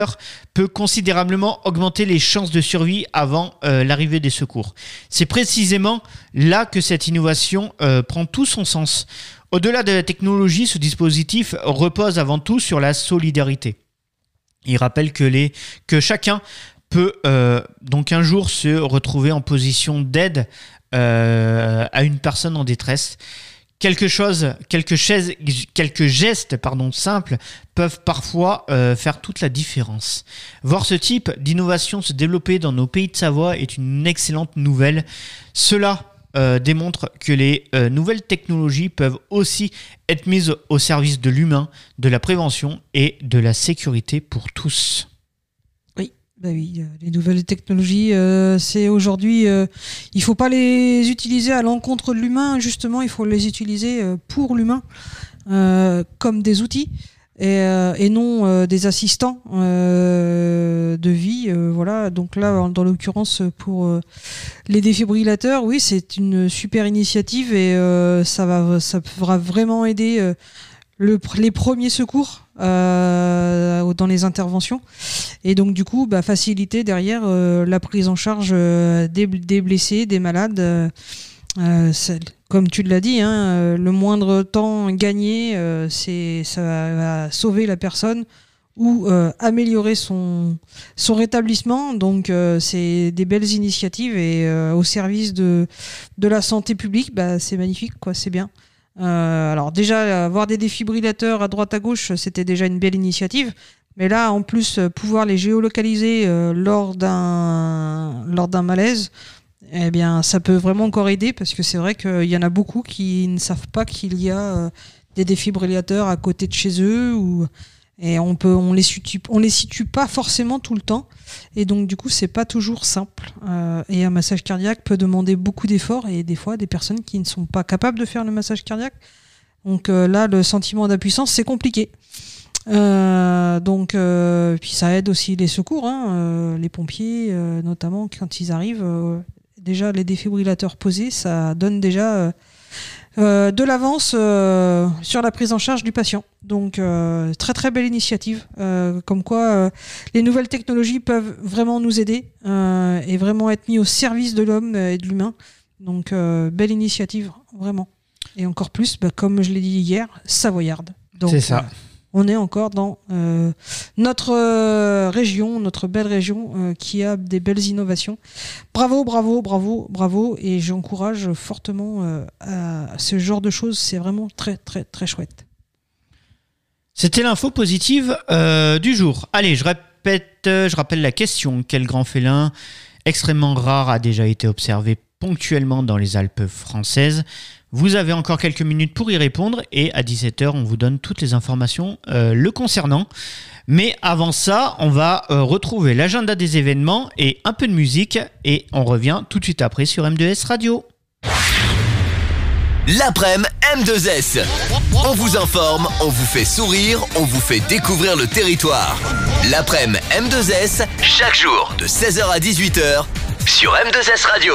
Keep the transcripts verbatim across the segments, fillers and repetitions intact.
peut considérablement augmenter les chances de survie avant euh, l'arrivée des secours. C'est précisément là que cette innovation euh, prend tout son sens. Au-delà de la technologie, ce dispositif repose avant tout sur la solidarité. Il rappelle que, les, que chacun peut euh, donc un jour se retrouver en position d'aide euh, à une personne en détresse. Quelque chose, quelques, chaises, quelques gestes pardon, simples peuvent parfois euh, faire toute la différence. Voir ce type d'innovation se développer dans nos pays de Savoie est une excellente nouvelle. Cela euh, démontre que les euh, nouvelles technologies peuvent aussi être mises au service de l'humain, de la prévention et de la sécurité pour tous. Bah oui, les nouvelles technologies, euh, c'est aujourd'hui, euh, il faut pas les utiliser à l'encontre de l'humain, justement, il faut les utiliser euh, pour l'humain, euh, comme des outils, et, euh, et non euh, des assistants euh, de vie. Euh, voilà. Donc là, dans l'occurrence, pour euh, les défibrillateurs, oui, c'est une super initiative et euh, ça va, ça va vraiment aider euh, le, les premiers secours. Euh, dans les interventions et donc du coup bah, faciliter derrière euh, la prise en charge euh, des, des blessés, des malades euh, euh, comme tu l'as dit hein, euh, le moindre temps gagné euh, c'est, ça va, va sauver la personne ou euh, améliorer son, son rétablissement donc euh, c'est des belles initiatives et euh, au service de, de la santé publique bah, c'est magnifique quoi, c'est bien. Euh, alors déjà avoir des défibrillateurs à droite à gauche c'était déjà une belle initiative mais là en plus euh, pouvoir les géolocaliser euh, lors d'un lors d'un malaise eh bien ça peut vraiment encore aider parce que c'est vrai qu'il y en a beaucoup qui ne savent pas qu'il y a euh, des défibrillateurs à côté de chez eux ou et on peut on les situe on les situe pas forcément tout le temps et donc du coup c'est pas toujours simple euh, et un massage cardiaque peut demander beaucoup d'efforts et des fois des personnes qui ne sont pas capables de faire le massage cardiaque donc euh, là le sentiment d'impuissance c'est compliqué euh, donc euh, puis ça aide aussi les secours hein, euh, les pompiers euh, notamment quand ils arrivent euh, déjà les défibrillateurs posés ça donne déjà euh, Euh, de l'avance euh, sur la prise en charge du patient. Donc euh, très très belle initiative. Euh, comme quoi euh, les nouvelles technologies peuvent vraiment nous aider euh, et vraiment être mis au service de l'homme et de l'humain. Donc euh, belle initiative, vraiment. Et encore plus, bah, comme je l'ai dit hier, savoyarde. Donc, c'est ça. Euh, on est encore dans euh, notre euh, région, notre belle région euh, qui a des belles innovations. Bravo, bravo, bravo, bravo. Et j'encourage fortement euh, à ce genre de choses. C'est vraiment très, très, très chouette. C'était l'info positive euh, du jour. Allez, je répète, je rappelle la question. Quel grand félin extrêmement rare a déjà été observé ponctuellement dans les Alpes françaises ? Vous avez encore quelques minutes pour y répondre et à dix-sept heures, on vous donne toutes les informations euh, le concernant. Mais avant ça, on va euh, retrouver l'agenda des événements et un peu de musique et on revient tout de suite après sur M deux S Radio. L'après-midi M deux S. On vous informe, on vous fait sourire, on vous fait découvrir le territoire. L'après-midi M deux S, chaque jour de seize heures à dix-huit heures sur M deux S Radio.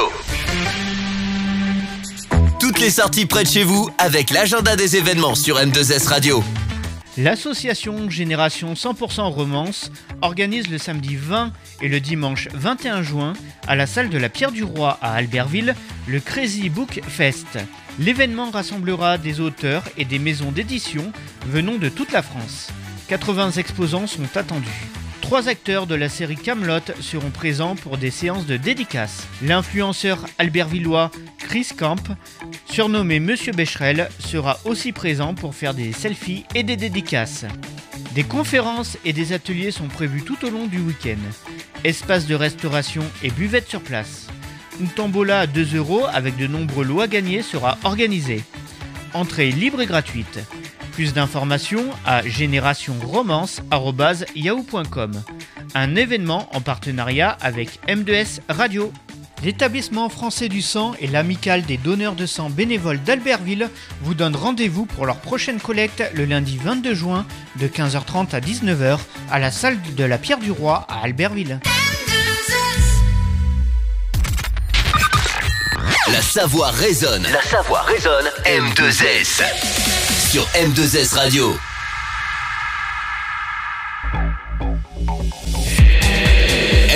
Toutes les sorties près de chez vous avec l'agenda des événements sur M deux S Radio. L'association Génération cent pour cent Romance organise le samedi vingt et le dimanche vingt et un juin à la salle de la Pierre du Roi à Albertville le Crazy Book Fest. L'événement rassemblera des auteurs et des maisons d'édition venant de toute la France. quatre-vingts exposants sont attendus. Trois acteurs de la série Kaamelott seront présents pour des séances de dédicaces. L'influenceur albertvillois Chris Camp, surnommé Monsieur Becherel, sera aussi présent pour faire des selfies et des dédicaces. Des conférences et des ateliers sont prévus tout au long du week-end. Espace de restauration et buvette sur place. Une tombola à deux euros avec de nombreux lots à gagner sera organisée. Entrée libre et gratuite. Plus d'informations à génération romance arobase yahoo point com. Un événement en partenariat avec M deux S Radio. L'établissement français du sang et l'amicale des donneurs de sang bénévoles d'Albertville vous donnent rendez-vous pour leur prochaine collecte le lundi vingt-deux juin de quinze heures trente à dix-neuf heures à la salle de la Pierre du Roi à Albertville. La Savoie résonne. La Savoie résonne. M deux S. Sur M deux S Radio.